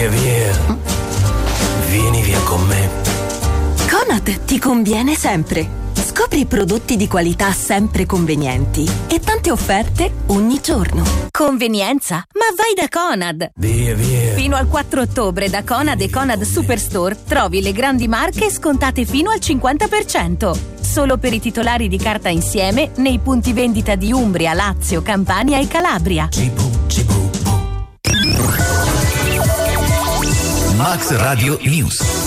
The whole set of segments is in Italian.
via. Vieni via con me. Conad ti conviene sempre. Scopri prodotti di qualità sempre convenienti e tante offerte ogni giorno. Convenienza? Ma vai da Conad! Via, via. Fino al 4 ottobre da Conad e Conad Superstore trovi le grandi marche scontate fino al 50%. Solo per i titolari di carta insieme nei punti vendita di Umbria, Lazio, Campania e Calabria. Max Radio News.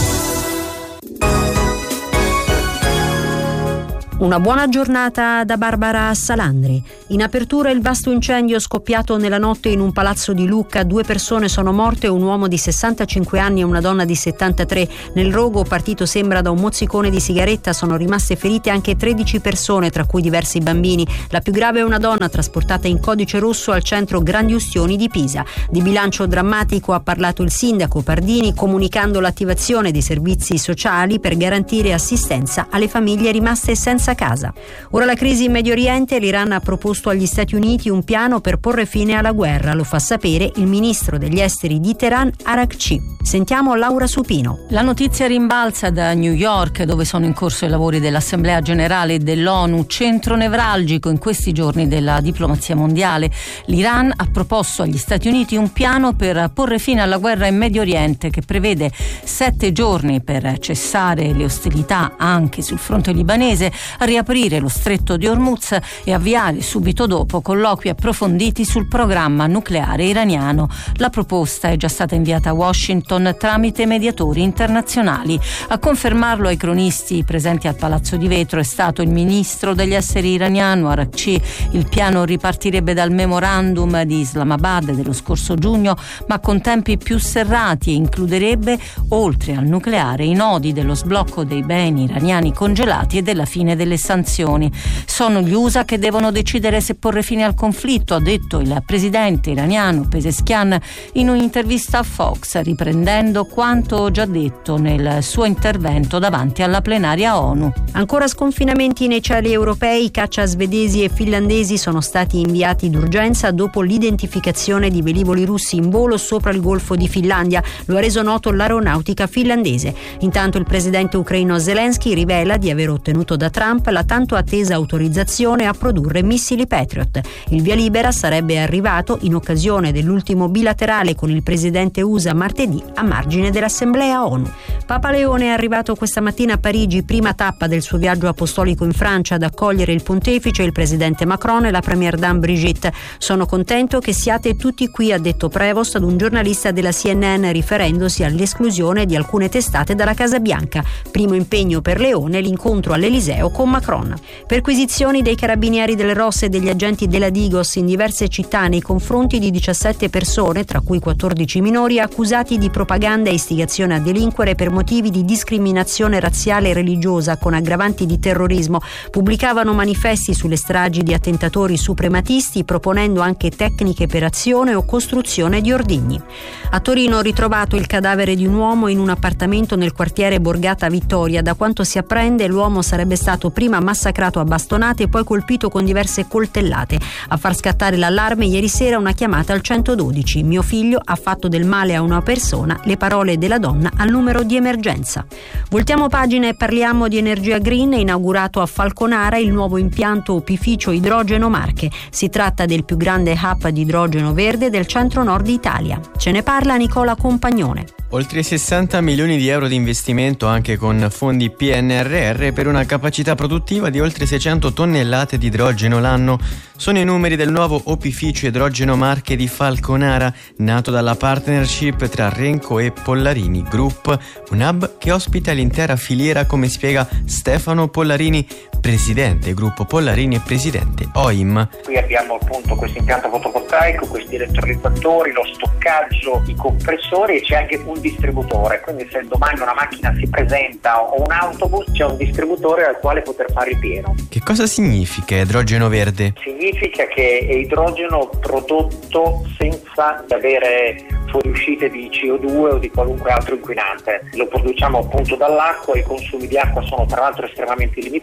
Una buona giornata da Barbara Salandri. In apertura il vasto incendio scoppiato nella notte in un palazzo di Lucca. 2 persone sono morte, un uomo di 65 anni e una donna di 73. Nel rogo, partito sembra da un mozzicone di sigaretta, sono rimaste ferite anche 13 persone, tra cui diversi bambini. La più grave è una donna trasportata in codice rosso al centro Grandi Ustioni di Pisa. Di bilancio drammatico ha parlato il sindaco Pardini, comunicando l'attivazione di servizi sociali per garantire assistenza alle famiglie rimaste senza casa. Ora la crisi in Medio Oriente, l'Iran ha proposto agli Stati Uniti un piano per porre fine alla guerra, lo fa sapere il ministro degli esteri di Teheran, Arakci. Sentiamo Laura Supino. La notizia rimbalza da New York, dove sono in corso i lavori dell'Assemblea Generale dell'ONU, centro nevralgico in questi giorni della diplomazia mondiale. L'Iran ha proposto agli Stati Uniti un piano per porre fine alla guerra in Medio Oriente, che prevede 7 giorni per cessare le ostilità anche sul fronte libanese, a riaprire lo stretto di Hormuz e avviare subito dopo colloqui approfonditi sul programma nucleare iraniano. La proposta è già stata inviata a Washington tramite mediatori internazionali. A confermarlo ai cronisti presenti al Palazzo di Vetro è stato il ministro degli esteri iraniano Arakci. Il piano ripartirebbe dal memorandum di Islamabad dello scorso giugno, ma con tempi più serrati, e includerebbe, oltre al nucleare, i nodi dello sblocco dei beni iraniani congelati e della fine delle sanzioni. Sono gli USA che devono decidere se porre fine al conflitto, ha detto il presidente iraniano Pezeshkian in un'intervista a Fox, riprendendo quanto già detto nel suo intervento davanti alla plenaria ONU. Ancora sconfinamenti nei cieli europei, caccia svedesi e finlandesi sono stati inviati d'urgenza dopo l'identificazione di velivoli russi in volo sopra il Golfo di Finlandia, lo ha reso noto l'aeronautica finlandese. Intanto il presidente ucraino Zelensky rivela di aver ottenuto da Trump la tanto attesa autorizzazione a produrre missili Patriot. Il via libera sarebbe arrivato in occasione dell'ultimo bilaterale con il presidente USA martedì a margine dell'Assemblea ONU. Papa Leone è arrivato questa mattina a Parigi, prima tappa del suo viaggio apostolico in Francia, ad accogliere il pontefice, il presidente Macron e la première dame Brigitte. Sono contento che siate tutti qui, ha detto Prevost ad un giornalista della CNN, riferendosi all'esclusione di alcune testate dalla Casa Bianca. Primo impegno per Leone, l'incontro all'Eliseo con Macron. Perquisizioni dei carabinieri del ROS e degli agenti della Digos in diverse città nei confronti di 17 persone, tra cui 14 minori, accusati di propaganda e istigazione a delinquere per motivi di discriminazione razziale e religiosa con aggravanti di terrorismo. Pubblicavano manifesti sulle stragi di attentatori suprematisti, proponendo anche tecniche per azione o costruzione di ordigni. A Torino ritrovato il cadavere di un uomo in un appartamento nel quartiere Borgata Vittoria. Da quanto si apprende, l'uomo sarebbe stato prima massacrato a bastonate e poi colpito con diverse coltellate. A far scattare l'allarme ieri sera una chiamata al 112. Mio figlio ha fatto del male a una persona, le parole della donna al numero di emergenza. Voltiamo pagina e parliamo di energia green. È inaugurato a Falconara il nuovo impianto opificio idrogeno Marche. Si tratta del più grande hub di idrogeno verde del centro-nord Italia. Ce ne parla Nicola Compagnone. Oltre 60 milioni di euro di investimento anche con fondi PNRR per una capacità produttiva di oltre 600 tonnellate di idrogeno l'anno. Sono i numeri del nuovo opificio idrogeno Marche di Falconara, nato dalla partnership tra Renco e Pollarini Group, un hub che ospita l'intera filiera, come spiega Stefano Pollarini, presidente gruppo Pollarini e presidente OIM. Qui abbiamo appunto questo impianto fotovoltaico, questi elettrolizzatori, lo stoccaggio, i compressori, e c'è anche un distributore, quindi se domani una macchina si presenta o un autobus, c'è un distributore al quale poter fare ripieno. Che cosa significa idrogeno verde? Significa che è idrogeno prodotto senza avere fuoriuscite di CO2 o di qualunque altro inquinante. Lo produciamo appunto dall'acqua, i consumi di acqua sono tra l'altro estremamente limitati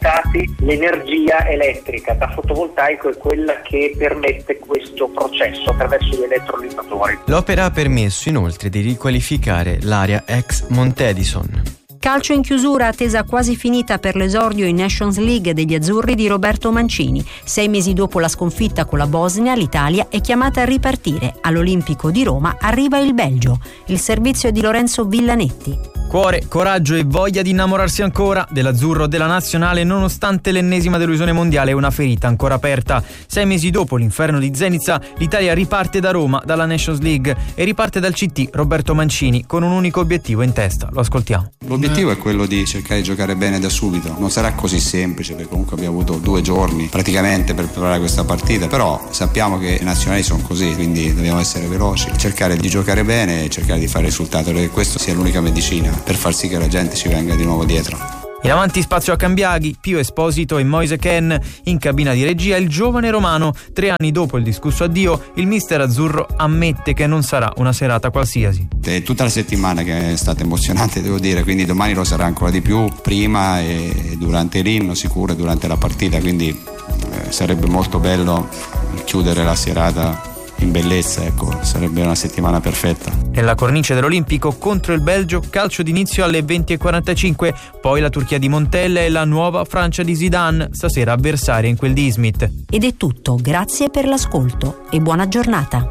quindi l'energia elettrica da fotovoltaico è quella che permette questo processo attraverso gli elettrolizzatori. L'opera ha permesso inoltre di riqualificare l'area ex Montedison. Calcio in chiusura, attesa quasi finita per l'esordio in Nations League degli azzurri di Roberto Mancini. 6 mesi dopo la sconfitta con la Bosnia, l'Italia è chiamata a ripartire. All'Olimpico di Roma arriva il Belgio. Il servizio di Lorenzo Villanetti. Cuore, coraggio e voglia di innamorarsi ancora dell'azzurro della nazionale nonostante l'ennesima delusione mondiale e una ferita ancora aperta. 6 mesi dopo l'inferno di Zenica, l'Italia riparte da Roma, dalla Nations League, e riparte dal CT Roberto Mancini con un unico obiettivo in testa. Lo ascoltiamo. L'obiettivo è quello di cercare di giocare bene da subito. Non sarà così semplice perché comunque abbiamo avuto 2 giorni praticamente per preparare questa partita, però sappiamo che i nazionali sono così, quindi dobbiamo essere veloci, cercare di giocare bene e cercare di fare risultato, perché questo sia l'unica medicina per far sì che la gente ci venga di nuovo dietro. In avanti spazio a Cambiaghi, Pio Esposito e Moise Ken. In cabina di regia il giovane romano. 3 anni dopo il discusso addio, il mister azzurro ammette che non sarà una serata qualsiasi. È tutta la settimana che è stata emozionante, devo dire, quindi domani lo sarà ancora di più, prima e durante l'inno sicuro e durante la partita, quindi sarebbe molto bello chiudere la serata in bellezza, ecco, sarebbe una settimana perfetta. Nella cornice dell'Olimpico contro il Belgio, calcio d'inizio alle 20:45, poi la Turchia di Montella e la nuova Francia di Zidane, stasera avversaria in quel di Izmit. Ed è tutto, grazie per l'ascolto e buona giornata.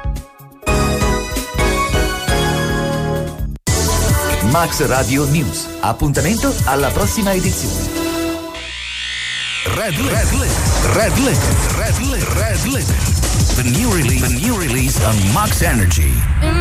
Max Radio News. Appuntamento alla prossima edizione. Red Limit. The new release on Max Energy.